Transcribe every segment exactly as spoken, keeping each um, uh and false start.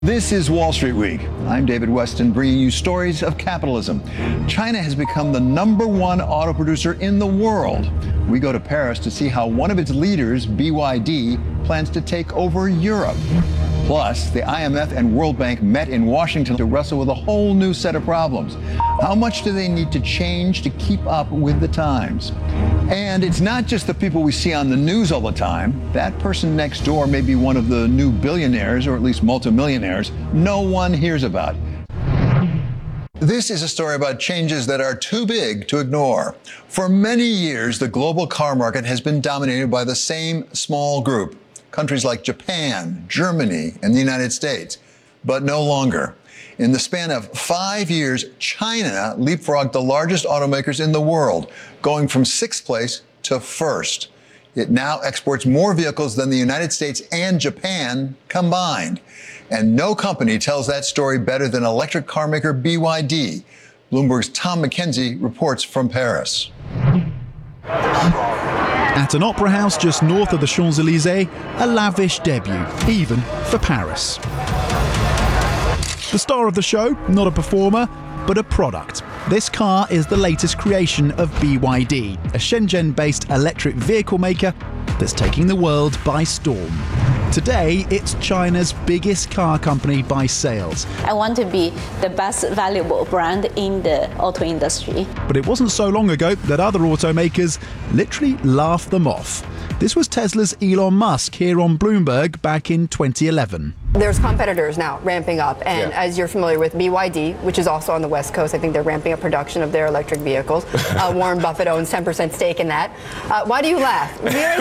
This is Wall Street Week. I'm David Weston, bringing you stories of capitalism. China has become the number one auto producer in the world. We go to Paris to see how one of its leaders, B Y D, plans to take over Europe. Plus, the I M F and World Bank met in Washington to wrestle with a whole new set of problems. How much do they need to change to keep up with the times? And it's not just the people we see on the news all the time. That person next door may be one of the new billionaires, or at least multimillionaires, no one hears about. This is a story about changes that are too big to ignore. For many years, the global car market has been dominated by the same small group, countries like Japan, Germany, and the United States, but no longer. In the span of five years, China leapfrogged the largest automakers in the world, going from sixth place to first. It now exports more vehicles than the United States and Japan combined. And no company tells that story better than electric car maker B Y D. Bloomberg's Tom McKenzie reports from Paris. At an opera house just north of the Champs-Élysées, a lavish debut, even for Paris. The star of the show, not a performer, but a product. This car is the latest creation of B Y D, a Shenzhen-based electric vehicle maker that's taking the world by storm. Today, it's China's biggest car company by sales. I want to be the best valuable brand in the auto industry. But it wasn't so long ago that other automakers literally laughed them off. This was Tesla's Elon Musk here on Bloomberg back in twenty eleven. There's competitors now ramping up, and yeah. as you're familiar with, B Y D, which is also on the West Coast, I think they're ramping up production of their electric vehicles. Uh, Warren Buffett owns ten percent stake in that. Uh, why do you laugh? B Y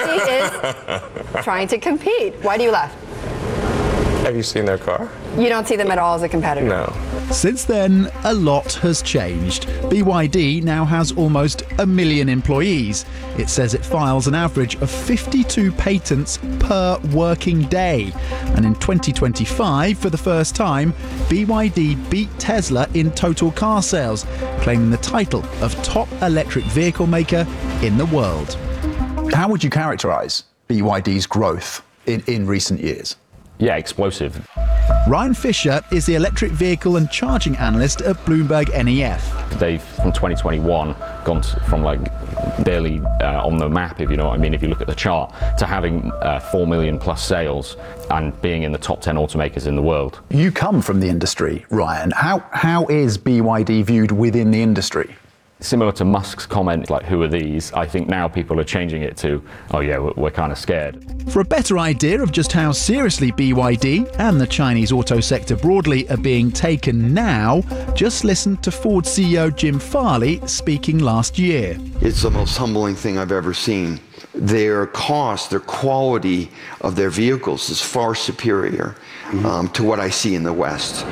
D is trying to compete. Why do you laugh? Have you seen their car? You don't see them at all as a competitor? No. Since then, a lot has changed. B Y D now has almost a million employees. It says it files an average of fifty-two patents per working day. And in twenty twenty-five, for the first time, B Y D beat Tesla in total car sales, claiming the title of top electric vehicle maker in the world. How would you characterize B Y D's growth in, in recent years? Yeah, explosive. Ryan Fisher is the electric vehicle and charging analyst at Bloomberg N E F. They've, from twenty twenty-one, gone to, from like barely uh, on the map, if you know what I mean, if you look at the chart, to having uh, four million plus sales and being in the top ten automakers in the world. You come from the industry, Ryan. How How is B Y D viewed within the industry? Similar to Musk's comment, like, who are these? I think now people are changing it to, oh yeah, we're, we're kind of scared. For a better idea of just how seriously B Y D and the Chinese auto sector broadly are being taken now, just listen to Ford C E O Jim Farley speaking last year. It's the most humbling thing I've ever seen. Their cost, their quality of their vehicles is far superior um, to what I see in the West.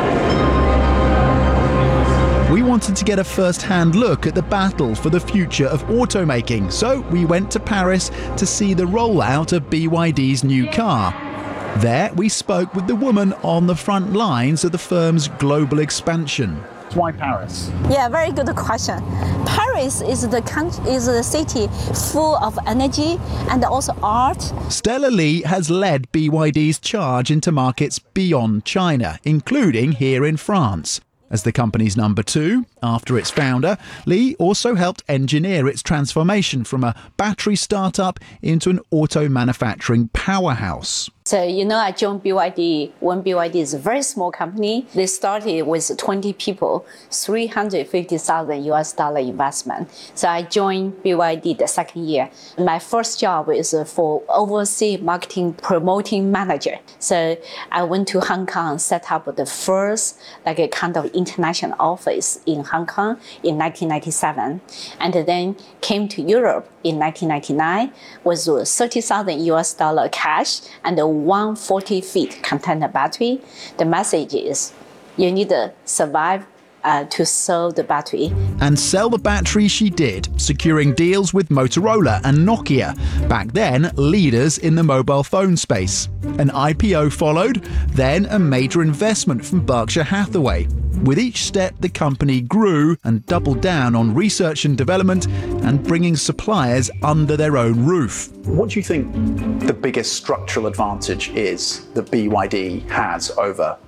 We wanted to get a first-hand look at the battle for the future of automaking, so we went to Paris to see the rollout of B Y D's new car. There, we spoke with the woman on the front lines of the firm's global expansion. Why Paris? Yeah, very good question. Paris is the country, is the city full of energy and also art. Stella Li has led B Y D's charge into markets beyond China, including here in France. As the company's number two, after its founder, Li also helped engineer its transformation from a battery startup into an auto manufacturing powerhouse. So, you know, I joined B Y D when B Y D is a very small company. They started with twenty people, three hundred fifty thousand U S dollar investment. So I joined B Y D the second year. My first job is for overseas marketing promoting manager. So I went to Hong Kong, set up the first like a kind of international office in Hong Kong in nineteen ninety-seven. And then came to Europe in nineteen ninety-nine with thirty thousand U S dollar cash and a one hundred forty feet container battery. The message is you need to survive uh, to sell the battery. And sell the battery she did, securing deals with Motorola and Nokia, back then leaders in the mobile phone space. An I P O followed, then a major investment from Berkshire Hathaway. With each step, the company grew and doubled down on research and development and bringing suppliers under their own roof. What do you think the biggest structural advantage is that B Y D has over